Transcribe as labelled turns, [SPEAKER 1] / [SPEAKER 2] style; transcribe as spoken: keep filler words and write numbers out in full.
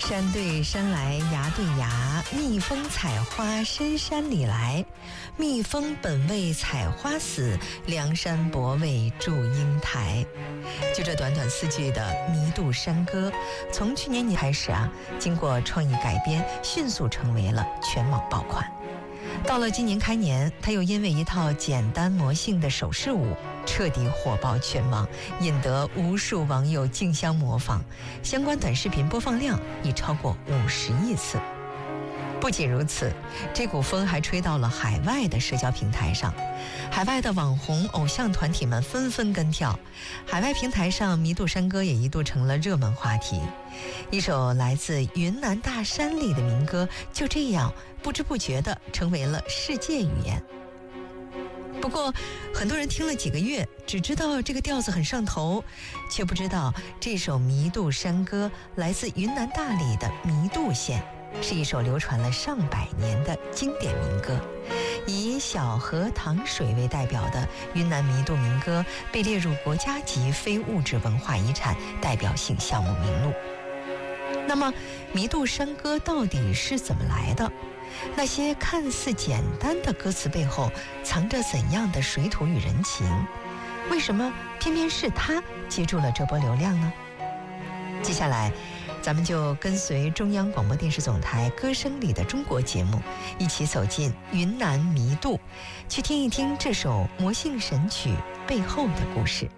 [SPEAKER 1] 山对山来崖对崖，蜜蜂采花深山里来。蜜蜂本为采花死，梁山伯为祝英台。就这短短四句的《弥渡山歌》，从去年年开始啊，经过创意改编，迅速成为了全网爆款。到了今年开年，他又因为一套简单魔性的手势舞彻底火爆全网，引得无数网友竞相模仿，相关短视频播放量已超过五十亿次。不仅如此，这股风还吹到了海外的社交平台上，海外的网红偶像团体们纷纷跟跳，海外平台上《弥渡山歌》也一度成了热门话题。一首来自云南大山里的民歌，就这样不知不觉地成为了世界语言。不过，很多人听了几个月，只知道这个调子很上头，却不知道这首《弥渡山歌》来自云南大理的弥渡县，是一首流传了上百年的经典民歌。以小河淌水为代表的云南弥渡民歌被列入国家级非物质文化遗产代表性项目名录。那么，弥渡山歌到底是怎么来的？那些看似简单的歌词背后藏着怎样的水土与人情？为什么偏偏是它接住了这波流量呢？接下来咱们就跟随中央广播电视总台歌声里的中国节目，一起走进云南弥渡，去听一听这首魔性神曲背后的故事。